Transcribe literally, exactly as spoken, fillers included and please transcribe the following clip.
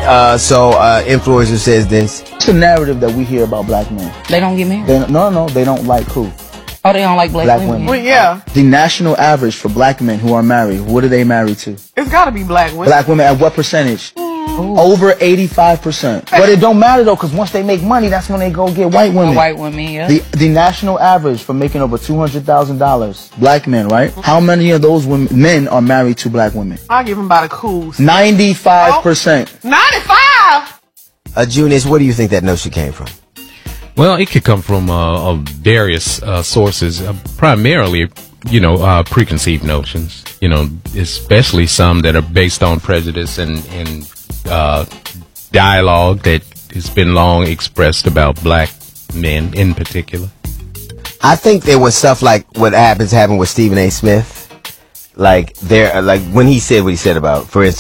Uh, so, uh, influencer says this. It's a narrative that we hear about black men. They don't get married? They, no, no, they don't like who? Oh, they don't like black, Black women? women. Well, yeah. The national average for black men who are married, what are they married to? It's got to be black women. Black women at what percentage? Ooh. Over eighty-five percent. But it don't matter though, because once they make money, that's when they go get white women. White women, yeah. The the national average for making over two hundred thousand dollars, black men, right? How many of those women, men are married to black women? I'll give them about a cool. ninety-five percent. ninety-five? Uh, Junius, where do you think that notion came from? Well, it could come from uh, uh, various uh, sources, uh, primarily, you know, uh, preconceived notions, you know, especially some that are based on prejudice and, and uh, dialogue that has been long expressed about black men in particular. I think there was stuff like what happens happened with Stephen A. Smith. Like, there, like when he said what he said about, for instance,